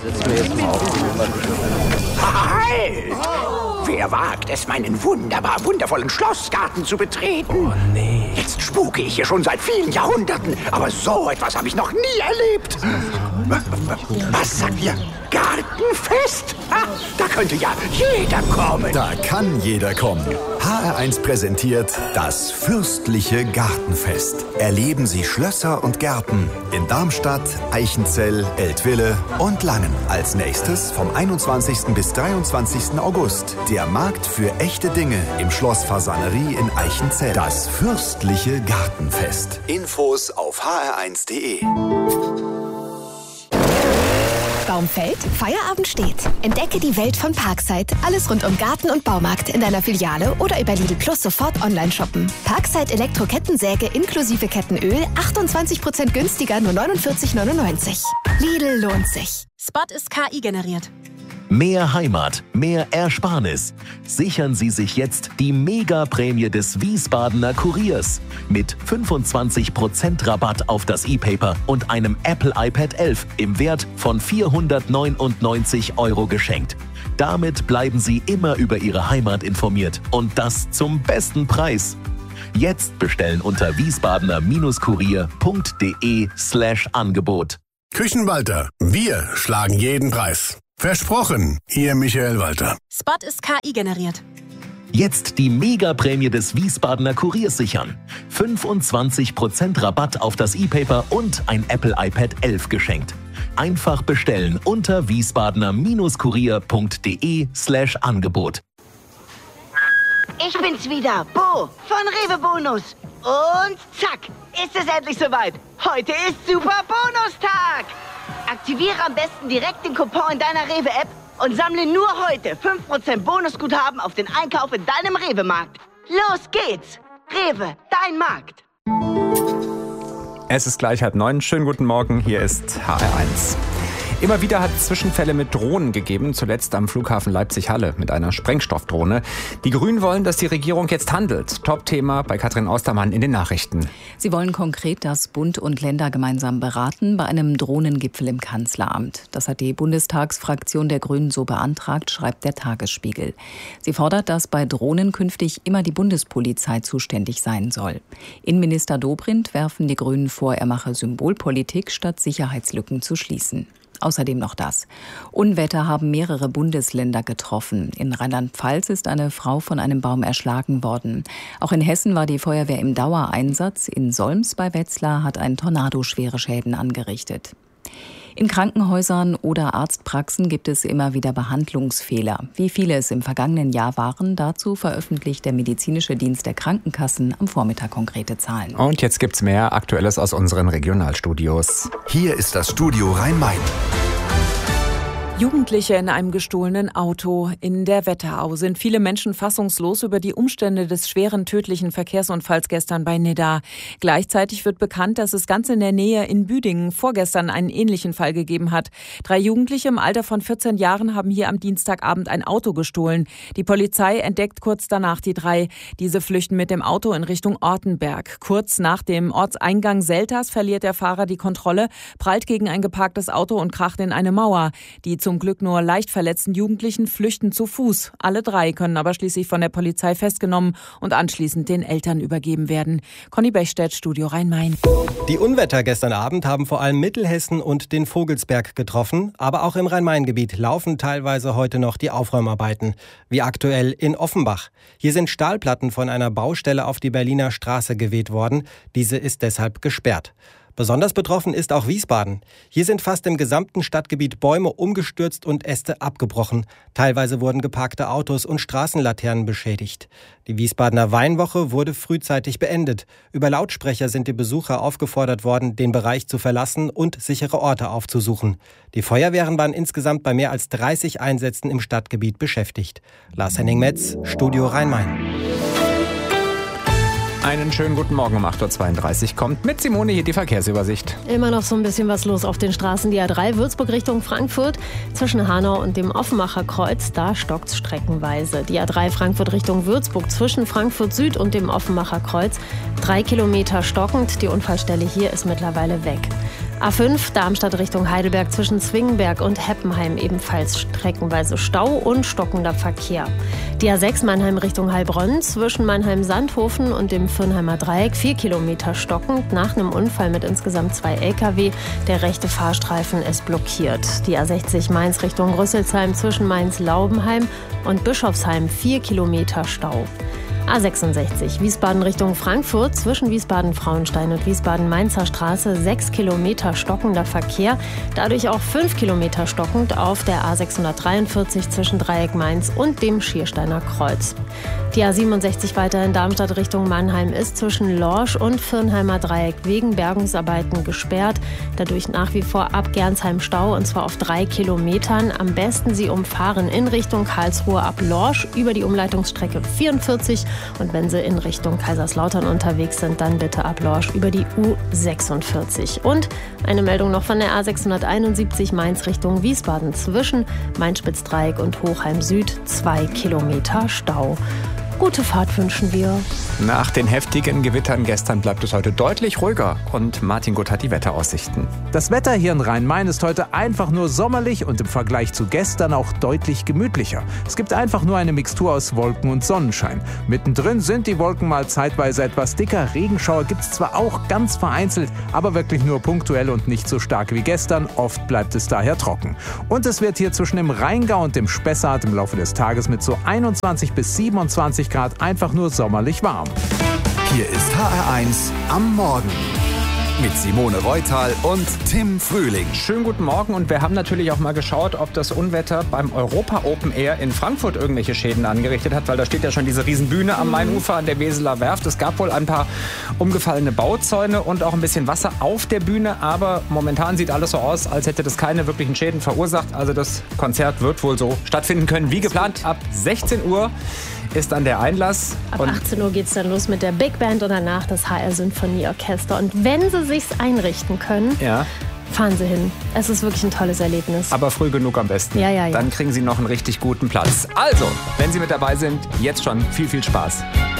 Sitzen wir jetzt mal auf die Nummer. Halt! Wer wagt es, meinen wundervollen Schlossgarten zu betreten? Oh nee. Jetzt spuke ich hier schon seit vielen Jahrhunderten, aber so etwas habe ich noch nie erlebt. Was sagt ihr? Gartenfest? Da könnte ja jeder kommen. Da kann jeder kommen. HR1 präsentiert das fürstliche Gartenfest. Erleben Sie Schlösser und Gärten in Darmstadt, Eichenzell, Eltville und Langen. Als nächstes vom 21. bis 23. August der Markt für echte Dinge im Schloss Fasanerie in Eichenzell. Das fürstliche Gartenfest. Infos auf hr1.de. Baum fällt, Feierabend steht. Entdecke die Welt von Parkside. Alles rund um Garten und Baumarkt in deiner Filiale oder über Lidl Plus sofort online shoppen. Parkside Elektro-Kettensäge inklusive Kettenöl 28% günstiger, nur 49,99. Lidl lohnt sich. Spot ist KI generiert. Mehr Heimat, mehr Ersparnis. Sichern Sie sich jetzt die Mega-Prämie des Wiesbadener Kuriers. Mit 25% Rabatt auf das E-Paper und einem Apple iPad 11 im Wert von 499 € geschenkt. Damit bleiben Sie immer über Ihre Heimat informiert und das zum besten Preis. Jetzt bestellen unter wiesbadener-kurier.de/Angebot. Küchenwalter, wir schlagen jeden Preis. Versprochen, Ihr Michael Walter. Spot ist KI generiert. Jetzt die Mega-Prämie des Wiesbadener Kuriers sichern. 25% Rabatt auf das E-Paper und ein Apple iPad 11 geschenkt. Einfach bestellen unter wiesbadener-kurier.de/Angebot. Ich bin's wieder, Bo von Rewe Bonus. Und zack, ist es endlich soweit. Heute ist Super Bonustag. Aktiviere am besten direkt den Coupon in deiner Rewe-App und sammle nur heute 5% Bonusguthaben auf den Einkauf in deinem Rewe-Markt. Los geht's! Rewe, dein Markt. Es ist gleich 8:30. Schönen guten Morgen, hier ist HR1. Immer wieder hat es Zwischenfälle mit Drohnen gegeben, zuletzt am Flughafen Leipzig-Halle mit einer Sprengstoffdrohne. Die Grünen wollen, dass die Regierung jetzt handelt. Top-Thema bei Katrin Ostermann in den Nachrichten. Sie wollen konkret, dass Bund und Länder gemeinsam beraten bei einem Drohnengipfel im Kanzleramt. Das hat die Bundestagsfraktion der Grünen so beantragt, schreibt der Tagesspiegel. Sie fordert, dass bei Drohnen künftig immer die Bundespolizei zuständig sein soll. Innenminister Dobrindt werfen die Grünen vor, er mache Symbolpolitik, statt Sicherheitslücken zu schließen. Außerdem noch das. Unwetter haben mehrere Bundesländer getroffen. In Rheinland-Pfalz ist eine Frau von einem Baum erschlagen worden. Auch in Hessen war die Feuerwehr im Dauereinsatz. In Solms bei Wetzlar hat ein Tornado schwere Schäden angerichtet. In Krankenhäusern oder Arztpraxen gibt es immer wieder Behandlungsfehler. Wie viele es im vergangenen Jahr waren, dazu veröffentlicht der medizinische Dienst der Krankenkassen am Vormittag konkrete Zahlen. Und jetzt gibt's mehr Aktuelles aus unseren Regionalstudios. Hier ist das Studio Rhein-Main. Jugendliche in einem gestohlenen Auto. In der Wetterau sind viele Menschen fassungslos über die Umstände des schweren tödlichen Verkehrsunfalls gestern bei Nidda. Gleichzeitig wird bekannt, dass es ganz in der Nähe in Büdingen vorgestern einen ähnlichen Fall gegeben hat. 3 Jugendliche im Alter von 14 Jahren haben hier am Dienstagabend ein Auto gestohlen. Die Polizei entdeckt kurz danach die 3. Diese flüchten mit dem Auto in Richtung Ortenberg. Kurz nach dem Ortseingang Selters verliert der Fahrer die Kontrolle, prallt gegen ein geparktes Auto und kracht in eine Mauer. Die zum Glück nur leicht verletzten Jugendlichen flüchten zu Fuß. Alle 3 können aber schließlich von der Polizei festgenommen und anschließend den Eltern übergeben werden. Conny Bechstedt, Studio Rhein-Main. Die Unwetter gestern Abend haben vor allem Mittelhessen und den Vogelsberg getroffen. Aber auch im Rhein-Main-Gebiet laufen teilweise heute noch die Aufräumarbeiten. Wie aktuell in Offenbach. Hier sind Stahlplatten von einer Baustelle auf die Berliner Straße geweht worden. Diese ist deshalb gesperrt. Besonders betroffen ist auch Wiesbaden. Hier sind fast im gesamten Stadtgebiet Bäume umgestürzt und Äste abgebrochen. Teilweise wurden geparkte Autos und Straßenlaternen beschädigt. Die Wiesbadener Weinwoche wurde frühzeitig beendet. Über Lautsprecher sind die Besucher aufgefordert worden, den Bereich zu verlassen und sichere Orte aufzusuchen. Die Feuerwehren waren insgesamt bei mehr als 30 Einsätzen im Stadtgebiet beschäftigt. Lars-Henning Metz, Studio Rhein-Main. Einen schönen guten Morgen um 8:32 Uhr kommt mit Simone hier die Verkehrsübersicht. Immer noch so ein bisschen was los auf den Straßen. Die A3 Würzburg Richtung Frankfurt zwischen Hanau und dem Offenbacher Kreuz, da stockt's streckenweise. Die A3 Frankfurt Richtung Würzburg zwischen Frankfurt Süd und dem Offenbacher Kreuz 3 Kilometer stockend. Die Unfallstelle hier ist mittlerweile weg. A5 Darmstadt Richtung Heidelberg zwischen Zwingenberg und Heppenheim ebenfalls streckenweise Stau und stockender Verkehr. Die A6 Mannheim Richtung Heilbronn zwischen Mannheim-Sandhofen und dem Fürnheimer Dreieck 4 Kilometer stockend nach einem Unfall mit insgesamt 2 Lkw. Der rechte Fahrstreifen ist blockiert. Die A60 Mainz Richtung Rüsselsheim zwischen Mainz-Laubenheim und Bischofsheim 4 Kilometer Stau. A66 Wiesbaden Richtung Frankfurt zwischen Wiesbaden-Frauenstein und Wiesbaden-Mainzer Straße 6 Kilometer stockender Verkehr, dadurch auch 5 Kilometer stockend auf der A643 zwischen Dreieck Mainz und dem Schiersteiner Kreuz. Die A67 weiterhin Darmstadt Richtung Mannheim ist zwischen Lorsch und Fürnheimer Dreieck wegen Bergungsarbeiten gesperrt, dadurch nach wie vor ab Gernsheim Stau und zwar auf 3 Kilometern. Am besten Sie umfahren in Richtung Karlsruhe ab Lorsch über die Umleitungsstrecke 44. Und wenn Sie in Richtung Kaiserslautern unterwegs sind, dann bitte ab Lorsch über die U46. Und eine Meldung noch von der A671 Mainz Richtung Wiesbaden zwischen Main-Spitz-Dreieck und Hochheim Süd 2 Kilometer Stau. Gute Fahrt wünschen wir. Nach den heftigen Gewittern gestern bleibt es heute deutlich ruhiger. Und Martin Gutt hat die Wetteraussichten. Das Wetter hier in Rhein-Main ist heute einfach nur sommerlich und im Vergleich zu gestern auch deutlich gemütlicher. Es gibt einfach nur eine Mixtur aus Wolken und Sonnenschein. Mittendrin sind die Wolken mal zeitweise etwas dicker. Regenschauer gibt es zwar auch ganz vereinzelt, aber wirklich nur punktuell und nicht so stark wie gestern. Oft bleibt es daher trocken. Und es wird hier zwischen dem Rheingau und dem Spessart im Laufe des Tages mit so 21 bis 27 Grad einfach nur sommerlich warm. Hier ist HR1 am Morgen mit Simone Reutal und Tim Frühling. Schönen guten Morgen und wir haben natürlich auch mal geschaut, ob das Unwetter beim Europa Open Air in Frankfurt irgendwelche Schäden angerichtet hat, weil da steht ja schon diese Riesenbühne am Mainufer an der Weseler Werft. Es gab wohl ein paar umgefallene Bauzäune und auch ein bisschen Wasser auf der Bühne, aber momentan sieht alles so aus, als hätte das keine wirklichen Schäden verursacht. Also das Konzert wird wohl so stattfinden können wie geplant. Ab 16 Uhr ist dann der Einlass. Ab 18 Uhr geht es dann los mit der Big Band und danach das HR Symphonieorchester. Und wenn Sie sich's einrichten können, fahren Sie hin. Es ist wirklich ein tolles Erlebnis. Aber früh genug am besten. Ja. Dann kriegen Sie noch einen richtig guten Platz. Also, wenn Sie mit dabei sind, jetzt schon viel, viel Spaß.